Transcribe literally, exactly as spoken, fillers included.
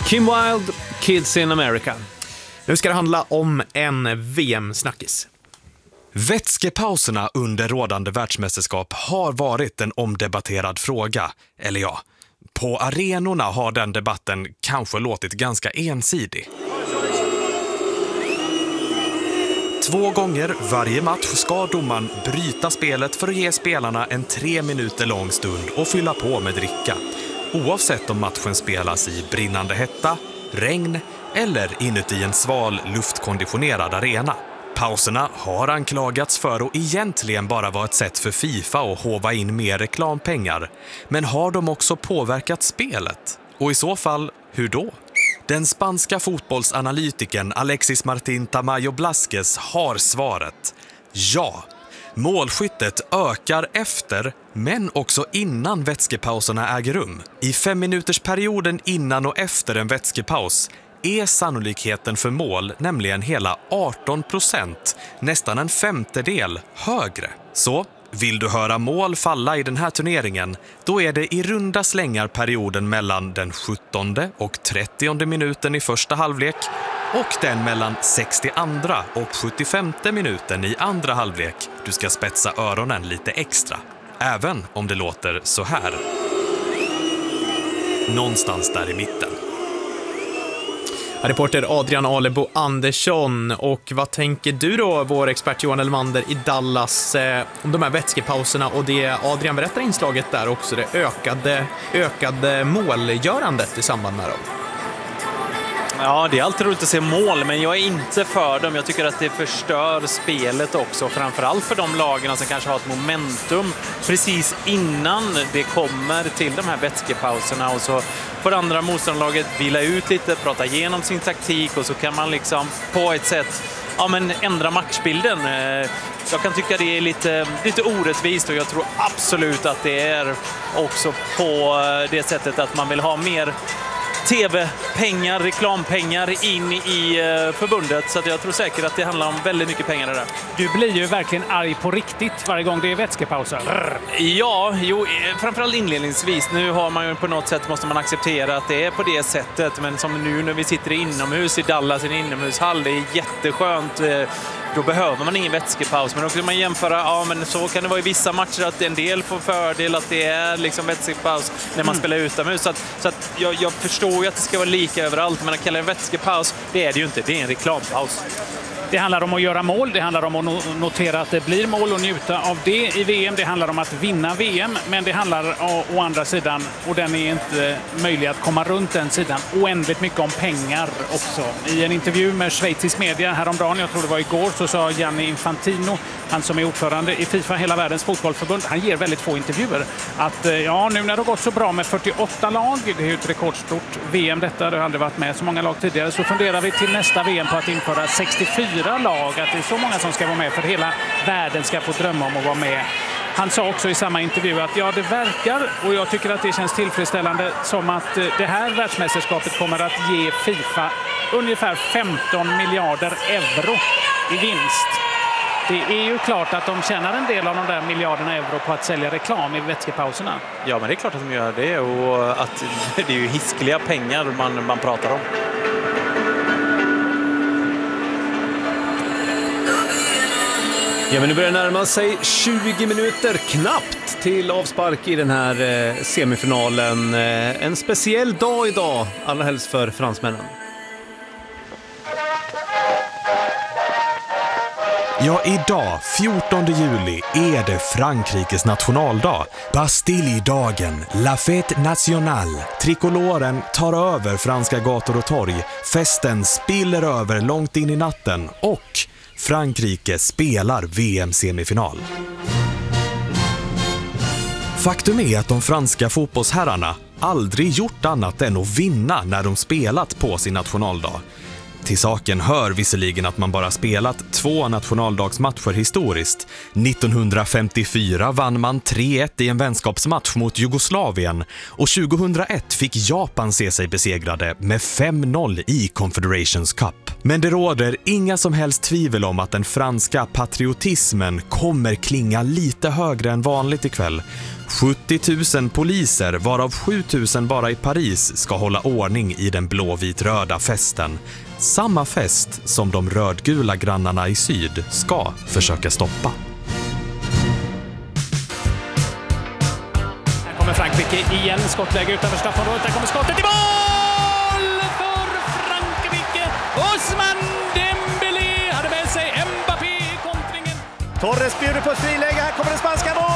Kim Wilde, Kids in America. Nu ska det handla om en V M-snackis. Vätskepauserna under rådande världsmästerskap har varit en omdebatterad fråga. Eller ja, på arenorna har den debatten kanske låtit ganska ensidig. Två gånger varje match ska domaren bryta spelet för att ge spelarna en tre minuter lång stund och fylla på med dricka. Oavsett om matchen spelas i brinnande hetta, regn eller inuti en sval luftkonditionerad arena. Pauserna har anklagats för att egentligen bara vara ett sätt för FIFA att håva in mer reklampengar. Men har de också påverkat spelet? Och i så fall, hur då? Den spanska fotbollsanalytikern Alexis Martín Tamayo Blasquez har svaret. Ja, målskyttet ökar efter, men också innan vätskepauserna äger rum. I femminutersperioden innan och efter en vätskepaus är sannolikheten för mål nämligen hela arton procent, nästan en femtedel högre. Så vill du höra mål falla i den här turneringen, då är det i runda slängar perioden mellan den sjuttonde och trettionde minuten i första halvlek och den mellan sextioandra och sjuttiofemte minuten i andra halvlek du ska spetsa öronen lite extra. Även om det låter så här. Någonstans där i mitten. Reporter Adrian Alebo Andersson. Och vad tänker du då, vår expert Johan Elmander i Dallas, eh, om de här vätskepauserna och det Adrian berättar i inslaget där också, det ökade, ökade målgörandet i samband med dem? Ja, det är alltid roligt att se mål, men jag är inte för dem. Jag tycker att det förstör spelet också, framförallt för de lagen som kanske har ett momentum precis innan det kommer till de här vätskepauserna, och så får andra motståndarlaget vila ut lite, prata igenom sin taktik, och så kan man liksom på ett sätt ja, men ändra matchbilden. Jag kan tycka det är lite, lite orättvist, och jag tror absolut att det är också på det sättet att man vill ha mer tv-pengar, reklampengar in i förbundet. Så att jag tror säkert att det handlar om väldigt mycket pengar där. Du blir ju verkligen arg på riktigt varje gång det är vätskepauser. Ja, jo, framförallt inledningsvis. Nu har man ju på något sätt, måste man acceptera att det är på det sättet. Men som nu när vi sitter inomhus i Dallas, i en inomhushall, det är jätteskönt. Då behöver man ingen vätskepaus. Men då kan man jämföra, ja men så kan det vara i vissa matcher att en del får fördel att det är liksom vätskepaus när man mm. spelar utomhus. Så att, så att jag, jag förstår ju att det ska vara lika överallt, men att kalla det en vätskepaus, det är det ju inte. Det är en reklampaus. Det handlar om att göra mål, det handlar om att notera att det blir mål och njuta av det i V M. Det handlar om att vinna V M, men det handlar å, å andra sidan, och den är inte möjlig att komma runt den sidan, oändligt mycket om pengar också. I en intervju med schweizisk media häromdagen, jag tror det var igår, så sa Gianni Infantino, han som är ordförande i FIFA, hela världens fotbollförbund, han ger väldigt få intervjuer, att ja, nu när det har gått så bra med fyrtioåtta lag, det är ju ett rekordstort V M detta, det har aldrig varit med så många lag tidigare, så funderar vi till nästa V M på att införa sextiofyra lag, att det är så många som ska vara med för hela världen ska få drömma om att vara med. Han sa också i samma intervju att ja, det verkar, och jag tycker att det känns tillfredsställande, som att det här världsmästerskapet kommer att ge FIFA ungefär femton miljarder euro i vinst. Det är ju klart att de tjänar en del av de där miljarderna euro på att sälja reklam i vätskepauserna. Ja, men det är klart att de gör det, och att det är ju hiskliga pengar man, man pratar om. Ja, men nu börjar det närma sig tjugo minuter knappt till avspark i den här eh, semifinalen. Eh, en speciell dag idag, allra helst för fransmännen. Ja, idag, fjortonde juli, är det Frankrikes nationaldag. Bastille-dagen, La Fête Nationale. Trikoloren tar över franska gator och torg. Festen spiller över långt in i natten, och Frankrike spelar V M-semifinal. Faktum är att de franska fotbollsherrarna aldrig gjort annat än att vinna när de spelat på sin nationaldag. Till saken hör visserligen att man bara spelat två nationaldagsmatcher historiskt. nittonhundrafemtiofyra vann man tre ett i en vänskapsmatch mot Jugoslavien, och tjugohundraett fick Japan se sig besegrade med fem noll i Confederations Cup. Men det råder inga som helst tvivel om att den franska patriotismen kommer klinga lite högre än vanligt ikväll. sjuttio tusen poliser, varav sju tusen bara i Paris, ska hålla ordning i den blåvit-röda festen. Samma fest som de rödgula grannarna i syd ska försöka stoppa. Här kommer Frankrike igen, skottläge utanför straffområdet. Där kommer skottet i mål för Frankrike. Ousmane Dembélé hade med sig Mbappé i kontringen. Torres bjuder på ett friläge, här kommer det spanska mål!